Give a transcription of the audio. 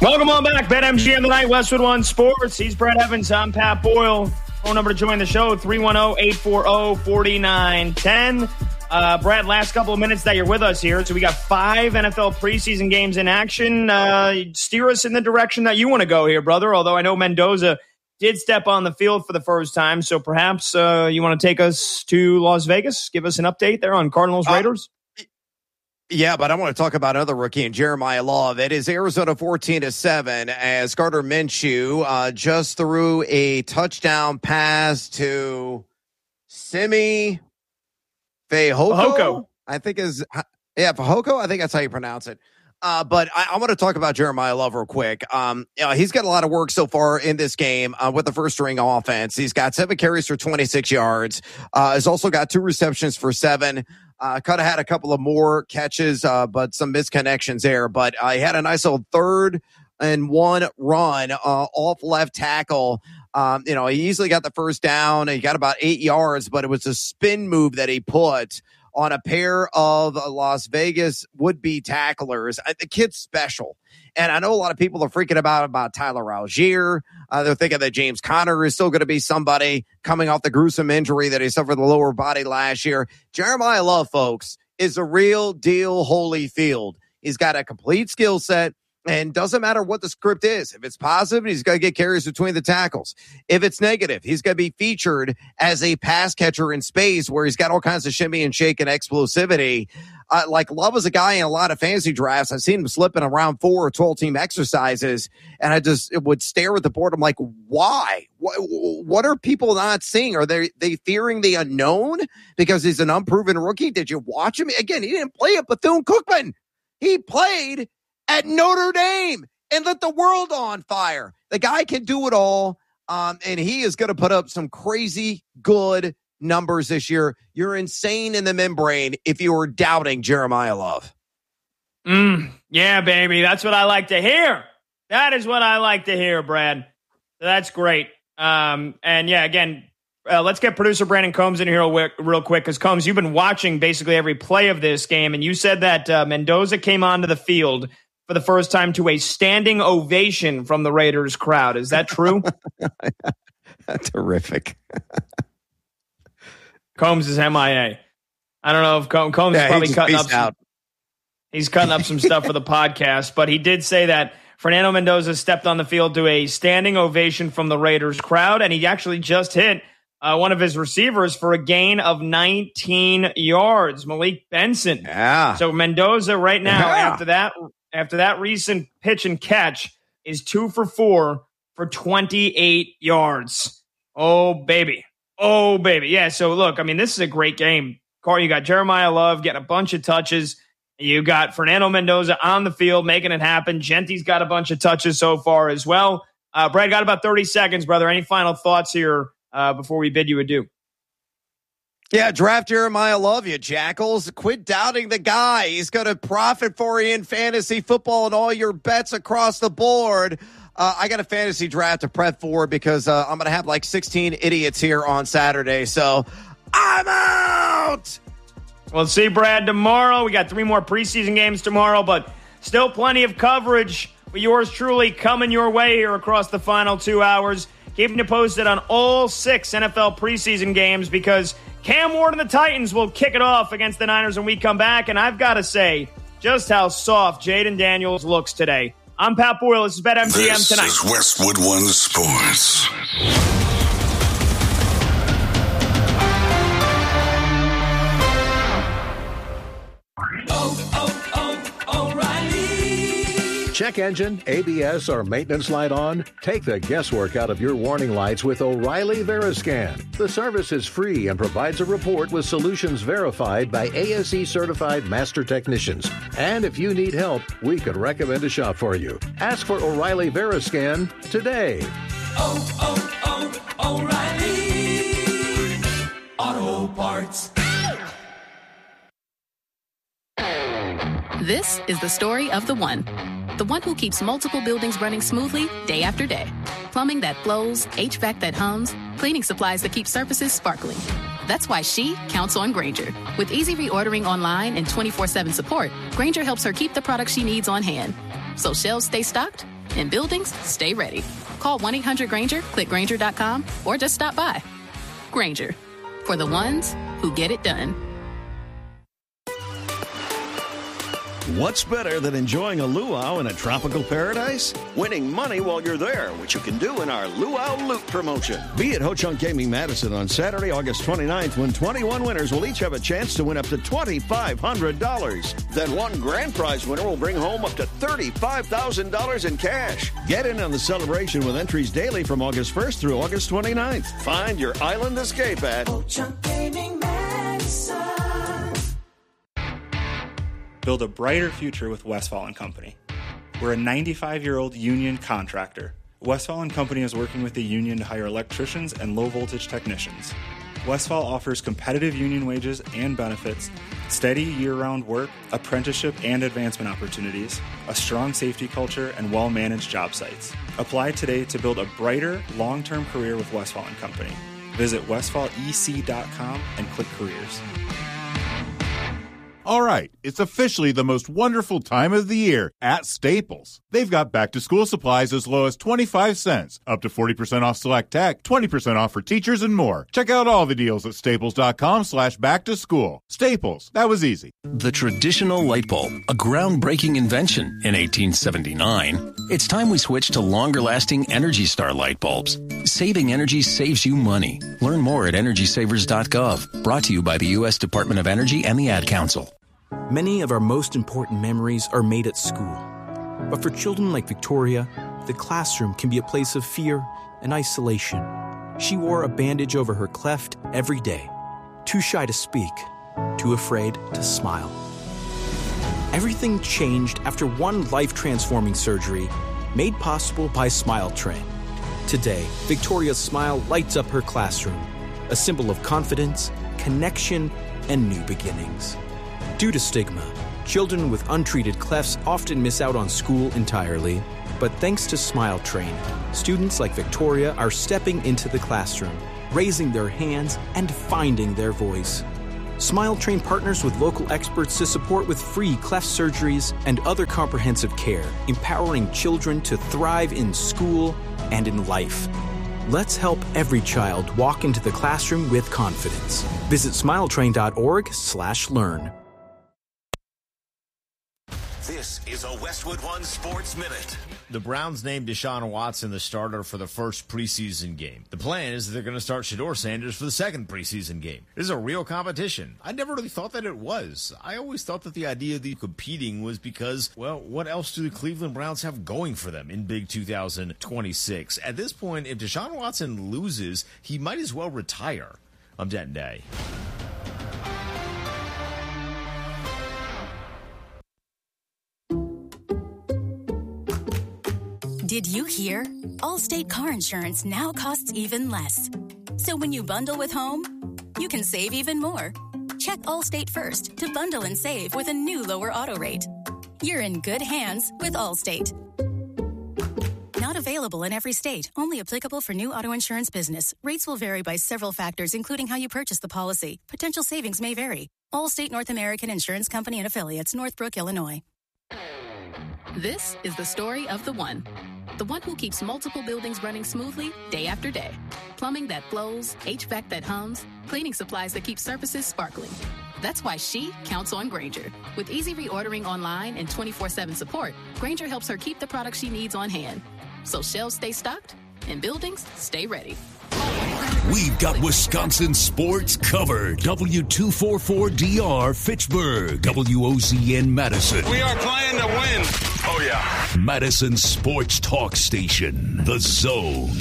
Welcome on back. BetMGM tonight, Westwood One Sports. He's Brett Evans. I'm Pat Boyle. Phone number to join the show, 310-840-4910. Brett, last couple of minutes that you're with us here. So we got 5 NFL preseason games in action. Steer us in the direction that you want to go here, brother. Although I know Mendoza did step on the field for the first time. So perhaps you want to take us to Las Vegas? Give us an update there on Cardinals Raiders? Yeah, but I want to talk about another rookie in Jeremiah Love. It is Arizona 14-7 as Gardner Minshew just threw a touchdown pass to Simi Fehoko. I think Fehoko. I think that's how you pronounce it. But I want to talk about Jeremiah Love real quick. He's got a lot of work so far in this game with the first string offense. He's got 7 carries for 26 yards. He's also got 2 receptions for 7. Could have had a couple of more catches, but some misconnections there. But he had a nice little 3rd and 1 run off left tackle. He easily got the first down. He got about 8 yards, but it was a spin move that he put on a pair of Las Vegas would-be tacklers. The kid's special. And I know a lot of people are freaking about Tyler Algier. They're thinking that James Conner is still going to be somebody coming off the gruesome injury that he suffered in the lower body last year. Jeremiah Love, folks, is a real deal Holyfield. He's got a complete skill set. And doesn't matter what the script is. If it's positive, he's going to get carries between the tackles. If it's negative, he's going to be featured as a pass catcher in space where he's got all kinds of shimmy and shake and explosivity. Love is a guy in a lot of fantasy drafts. I've seen him slipping around 4 or 12-team exercises, and it would stare at the board. I'm like, why? What are people not seeing? Are they fearing the unknown because he's an unproven rookie? Did you watch him? Again, he didn't play at Bethune-Cookman. He played at Notre Dame and lit the world on fire. The guy can do it all, and he is going to put up some crazy good numbers this year. You're insane in the membrane if you were doubting Jeremiah Love. Yeah, baby. That's what I like to hear. That is what I like to hear, Brad. That's great. And yeah, again, let's get producer Brandon Combs in here real quick, because Combs, you've been watching basically every play of this game, and you said that Mendoza came onto the field for the first time to a standing ovation from the Raiders crowd. Is that true? Terrific. Combs is MIA. I don't know if Combs is probably cutting up. He's cutting up some stuff for the podcast, but he did say that Fernando Mendoza stepped on the field to a standing ovation from the Raiders crowd, and he actually just hit one of his receivers for a gain of 19 yards, Malik Benson. Yeah. So Mendoza right now, after that recent pitch and catch, is 2 for 4 for 28 yards. Oh, baby. Oh, baby. Yeah, so look, I mean, this is a great game. You got Jeremiah Love getting a bunch of touches. You got Fernando Mendoza on the field making it happen. Genty's got a bunch of touches so far as well. Brad, got about 30 seconds, brother. Any final thoughts here before we bid you adieu? Yeah, draft Jeremiah Love, you jackals. Quit doubting the guy. He's going to profit for you in fantasy football and all your bets across the board. I got a fantasy draft to prep for because I'm going to have like 16 idiots here on Saturday. So I'm out. We'll see Brad tomorrow. We got 3 more preseason games tomorrow, but still plenty of coverage with yours truly coming your way here across the final 2 hours. Keeping you posted on all 6 NFL preseason games because Cam Ward and the Titans will kick it off against the Niners when we come back. And I've got to say just how soft Jaden Daniels looks today. I'm Pat Boyle. This is BetMGM tonight. This is Westwood One Sports. O'Reilly. Check engine, ABS, or maintenance light on? Take the guesswork out of your warning lights with O'Reilly Veriscan. The service is free and provides a report with solutions verified by ASE certified master technicians. And if you need help, we could recommend a shop for you. Ask for O'Reilly Veriscan today. O'Reilly Auto Parts. This is the story of the one who keeps multiple buildings running smoothly day after day. Plumbing that flows, HVAC that hums, cleaning supplies that keep surfaces sparkling. That's why she counts on Grainger. With easy reordering online and 24/7 support, Grainger helps her keep the products she needs on hand. So shelves stay stocked In buildings, stay ready. Call 1-800-GRANGER, click Grainger.com, or just stop by. Grainger, for the ones who get it done. What's better than enjoying a luau in a tropical paradise? Winning money while you're there, which you can do in our Luau Loot promotion. Be at Ho Chunk Gaming Madison on Saturday, August 29th, when 21 winners will each have a chance to win up to $2,500. Then one grand prize winner will bring home up to $35,000 in cash. Get in on the celebration with entries daily from August 1st through August 29th. Find your island escape at Ho Chunk Gaming Madison. Build a brighter future with Westfall & Company. We're a 95-year-old union contractor. Westfall & Company is working with the union to hire electricians and low-voltage technicians. Westfall offers competitive union wages and benefits, steady year-round work, apprenticeship and advancement opportunities, a strong safety culture, and well-managed job sites. Apply today to build a brighter, long-term career with Westfall & Company. Visit westfallec.com and click careers. All right, it's officially the most wonderful time of the year at Staples. They've got back-to-school supplies as low as 25 cents, up to 40% off select tech, 20% off for teachers, and more. Check out all the deals at staples.com/back-to-school. Staples, that was easy. The traditional light bulb, a groundbreaking invention in 1879. It's time we switch to longer-lasting Energy Star light bulbs. Saving energy saves you money. Learn more at EnergySavers.gov. Brought to you by the U.S. Department of Energy and the Ad Council. Many of our most important memories are made at school. But for children like Victoria, the classroom can be a place of fear and isolation. She wore a bandage over her cleft every day. Too shy to speak, too afraid to smile. Everything changed after one life-transforming surgery made possible by Smile Train. Today, Victoria's smile lights up her classroom, a symbol of confidence, connection, and new beginnings. Due to stigma, children with untreated clefts often miss out on school entirely. But thanks to Smile Train, students like Victoria are stepping into the classroom, raising their hands, and finding their voice. Smile Train partners with local experts to support with free cleft surgeries and other comprehensive care, empowering children to thrive in school and in life. Let's help every child walk into the classroom with confidence. Visit smiletrain.org/learn. This is a Westwood One Sports Minute. The Browns named Deshaun Watson the starter for the first preseason game. The plan is that they're going to start Shedeur Sanders for the second preseason game. This is a real competition. I never really thought that it was. I always thought that the idea of the competing was because, well, what else do the Cleveland Browns have going for them in Big 2026? At this point, if Deshaun Watson loses, he might as well retire. I'm Denton Day. Did you hear? Allstate car insurance now costs even less. So when you bundle with home, you can save even more. Check Allstate first to bundle and save with a new lower auto rate. You're in good hands with Allstate. Not available in every state. Only applicable for new auto insurance business. Rates will vary by several factors, including how you purchase the policy. Potential savings may vary. Allstate North American Insurance Company and Affiliates, Northbrook, Illinois. This is the story of the one who keeps multiple buildings running smoothly day after day. Plumbing that flows, HVAC that hums, cleaning supplies that keep surfaces sparkling. That's why she counts on Grainger. With easy reordering online and 24/7 support, Grainger helps her keep the products she needs on hand. So shelves stay stocked and buildings stay ready. We've got Wisconsin sports covered. W244DR Fitchburg, WOZN Madison. We are playing to win. Oh, yeah. Madison Sports Talk Station, The Zone.